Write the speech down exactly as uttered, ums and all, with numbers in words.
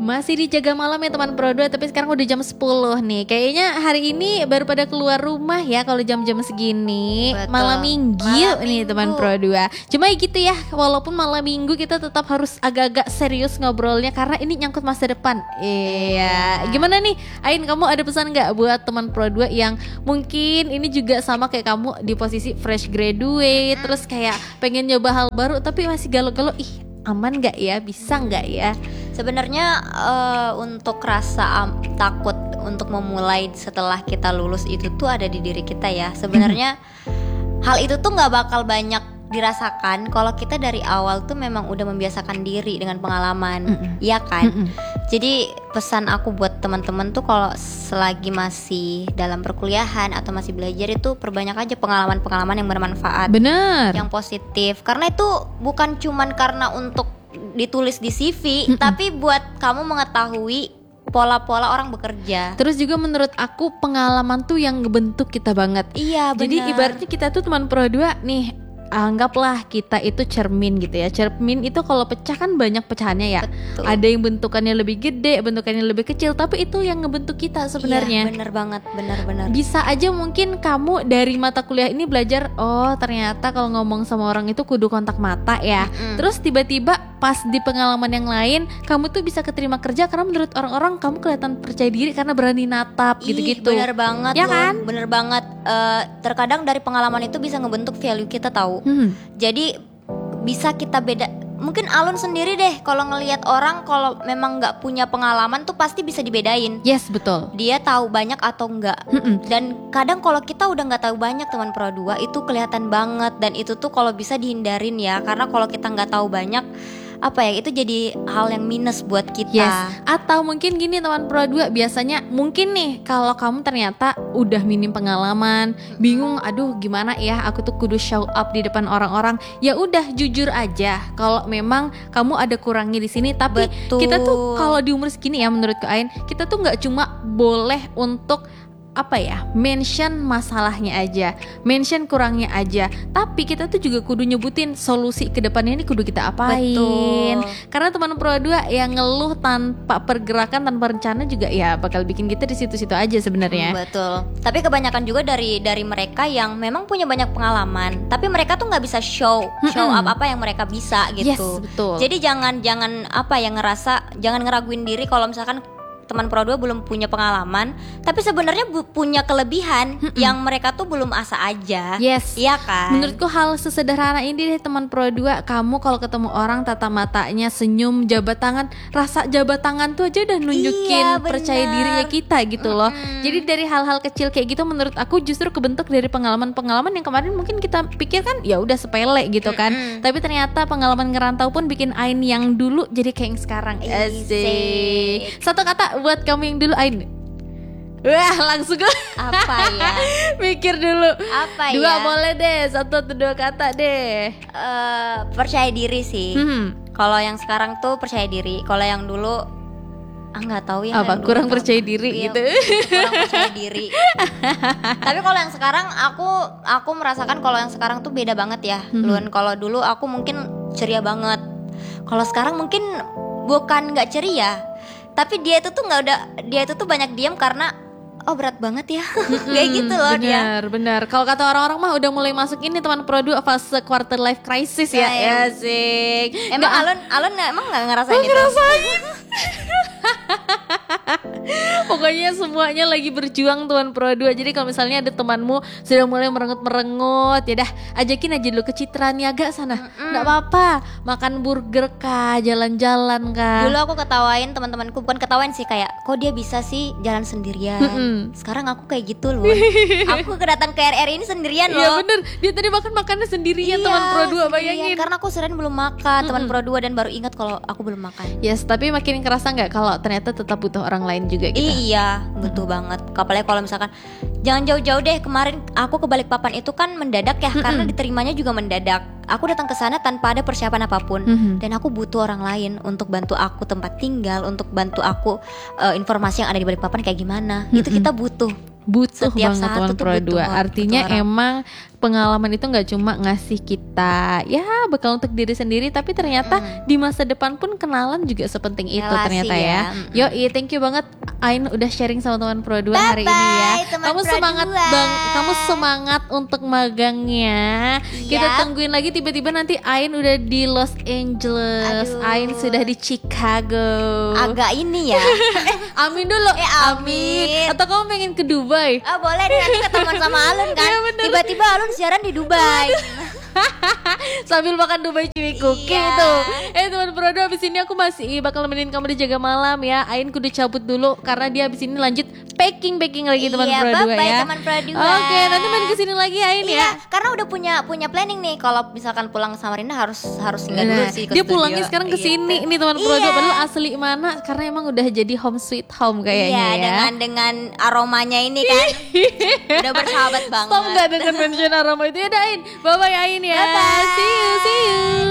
Masih di Jaga Malam ya teman Pro dua, tapi sekarang udah jam sepuluh nih. Kayaknya hari ini baru pada keluar rumah ya kalau jam-jam segini. Betul. Malam minggu Malam nih minggu. teman Pro dua. Cuma gitu ya, walaupun malam minggu kita tetap harus agak-agak serius ngobrolnya karena ini nyangkut masa depan. Iya. Gimana nih Ain, kamu ada pesan gak buat teman Pro dua yang mungkin ini juga sama kayak kamu di posisi fresh graduate, Hmm. terus kayak pengen nyoba hal baru tapi masih galau-galau, ih aman gak ya, bisa gak ya? Sebenarnya eh, untuk rasa am- takut untuk memulai setelah kita lulus itu tuh ada di diri kita ya. Sebenarnya hal itu tuh nggak bakal banyak dirasakan kalau kita dari awal tuh memang udah membiasakan diri dengan pengalaman, iya kan? Mm-mm. Jadi pesan aku buat teman-teman tuh kalau selagi masih dalam perkuliahan atau masih belajar itu perbanyak aja pengalaman-pengalaman yang bermanfaat, Bener. yang positif. Karena itu bukan cuman karena untuk ditulis di C V, Mm-mm. tapi buat kamu mengetahui pola-pola orang bekerja. Terus juga menurut aku pengalaman tuh yang ngebentuk kita banget. Iya, Jadi benar. ibaratnya kita tuh teman Pro dua nih, anggaplah kita itu cermin gitu ya. Cermin itu kalau pecah kan banyak pecahannya ya. Betul. Ada yang bentukannya lebih gede, bentukannya lebih kecil, tapi itu yang ngebentuk kita sebenarnya. Iya, bener banget, benar-benar. Bisa aja mungkin kamu dari mata kuliah ini belajar, oh ternyata kalau ngomong sama orang itu kudu kontak mata ya. Mm-mm. Terus tiba-tiba pas di pengalaman yang lain kamu tuh bisa keterima kerja karena menurut orang-orang kamu kelihatan percaya diri karena berani natap Ih, gitu-gitu. bener banget Ya loh, kan? bener banget. Eh, terkadang dari pengalaman itu bisa ngebentuk value kita tahu. Hmm. Jadi bisa kita beda. Mungkin Alun sendiri deh kalau ngelihat orang kalau memang nggak punya pengalaman tuh pasti bisa dibedain. Yes, betul. Dia tahu banyak atau enggak. Mm-mm. Dan kadang kalau kita udah nggak tahu banyak teman Pro dua itu kelihatan banget. Dan itu tuh kalau bisa dihindarin ya. Karena kalau kita nggak tahu banyak, apa ya, itu jadi hal yang minus buat kita. Yes. Atau mungkin gini teman Pro dua, biasanya mungkin nih kalau kamu ternyata udah minim pengalaman, bingung, aduh gimana ya aku tuh kudu show up di depan orang-orang. Ya udah jujur aja kalau memang kamu ada kurangnya di sini, tapi Betul. kita tuh kalau di umur segini ya menurutku Ain, kita tuh nggak cuma boleh untuk apa ya, mention masalahnya aja, mention kurangnya aja, tapi kita tuh juga kudu nyebutin solusi ke depannya ini kudu kita apain. Betul. Karena teman Pro dua yang ngeluh tanpa pergerakan, tanpa rencana juga ya bakal bikin kita di situ-situ aja sebenarnya. Betul. Tapi kebanyakan juga dari dari mereka yang memang punya banyak pengalaman, tapi mereka tuh nggak bisa show show Mm-mm. up apa yang mereka bisa gitu. Yes, betul. Jadi jangan jangan apa yang ngerasa, jangan ngeraguin diri kalau misalkan teman Pro dua belum punya pengalaman, tapi sebenarnya bu- punya kelebihan Mm-mm. yang mereka tuh belum asa aja. Yes. Iya kan? Menurutku hal sesederhana ini deh teman Pro dua, kamu kalau ketemu orang tatap matanya, senyum, jabat tangan, rasa jabat tangan tuh aja udah nunjukin Iya, benar. percaya dirinya kita gitu loh. Mm-mm. Jadi dari hal-hal kecil kayak gitu menurut aku justru kebentuk dari pengalaman-pengalaman yang kemarin mungkin kita pikir kan ya udah sepele gitu kan. Mm-mm. Tapi ternyata pengalaman ngerantau pun bikin Ain yang dulu jadi kayak yang sekarang. Asik. Asik. Satu kata buat kamu yang dulu Ain. Wah, langsung gue Apa ya? mikir dulu. Apa Dua ya? boleh deh, satu atau dua kata deh. Eh, percaya diri sih. Hmm. Kalau yang sekarang tuh percaya diri. Kalau yang dulu ah nggak tahu ya. Apa, yang dulu kurang tuh percaya apa. diri Iya, gitu? kurang percaya diri. Tapi kalau yang sekarang aku aku merasakan kalau yang sekarang tuh beda banget ya. Mhm. Lun, kalau dulu aku mungkin ceria banget. Kalau sekarang mungkin bukan nggak ceria, tapi dia itu tuh nggak udah dia itu tuh banyak diam karena oh berat banget ya. Kayak gitu loh dia. Benar, benar. Kalau kata orang-orang mah udah mulai masuk ini teman Pro dua fase quarter life crisis ya. Nah, Ya em- sih. Emang Alun Alun nggak emang nggak ngerasain itu? ngerasain. Pokoknya semuanya lagi berjuang Tuan Pro dua. Jadi kalau misalnya ada temanmu sudah mulai merengut-merengut, ya dah ajakin aja dulu ke Citra Niaga sana. Enggak apa-apa, makan burger kah, jalan-jalan kah. Dulu aku ketawain teman-temanku, bukan ketawain sih, kayak kok dia bisa sih jalan sendirian. Mm-mm. Sekarang aku kayak gitu loh. Aku kedatang ke R R ini sendirian Iya loh. bener, dia tadi makan makannya sendirian teman Pro dua, sendirian. bayangin. Karena aku sering belum makan teman Mm-mm. Pro dua dan baru ingat kalau aku belum makan. Yes, tapi makin kerasa nggak kalau ternyata tetap butuh orang lain juga gitu. Iya, butuh banget. Apalagi kalau misalkan jangan jauh-jauh deh. Kemarin aku ke Balikpapan itu kan mendadak ya, Mm-mm. karena diterimanya juga mendadak. Aku datang ke sana tanpa ada persiapan apapun. Mhm. Dan aku butuh orang lain untuk bantu aku tempat tinggal, untuk bantu aku eh, informasi yang ada di Balikpapan kayak gimana. Itu Mm-mm. kita butuh. butuh Setiap banget saat teman tuh Pro butuh dua. banget, Artinya butuh orang. emang pengalaman itu nggak cuma ngasih kita ya bekal untuk diri sendiri, tapi ternyata Mm-mm. di masa depan pun kenalan juga sepenting itu Relasi ternyata ya, ya. mm-mm. Yo, thank you banget Ain udah sharing sama teman Pro dua hari ini ya. Bye-bye, teman Kamu Pro semangat dua. bang, kamu semangat untuk magangnya. Kita Yap. tungguin lagi tiba-tiba nanti Ain udah di Los Angeles, Aduh. Ain sudah di Chicago. Agak ini ya. Amin dulu. Eh, amin. Atau kamu pengen ke Dubai? Ah boleh deh nanti ketemuan sama Alun kan. Iya, bener. Tiba-tiba Alun siaran di Dubai. Sambil makan Dubai Chewy Cookie Iya. itu. Eh teman Pro dua, abis ini aku masih bakal nemenin kamu di Jaga Malam ya. Ain kudu cabut dulu karena dia abis ini lanjut packing packing lagi teman Iya, Pro dua bye-bye, ya. teman Pro dua. Oke, nanti main kesini lagi Ain Iya, ya. karena udah punya punya planning nih kalau misalkan pulang sama Rinda harus harus singgah dulu Nah, sih ke dia studio. pulangnya sekarang ke sini Gitu. ini teman Pro dua, Iya. padahal asli mana karena emang udah jadi home sweet home kayaknya Iya, ya. dengan dengan aromanya ini kan. Udah bersahabat banget. Stop nggak dengan mention aroma itu ya Dain. Bye bye Ain ya. Bye-bye. See you, see you.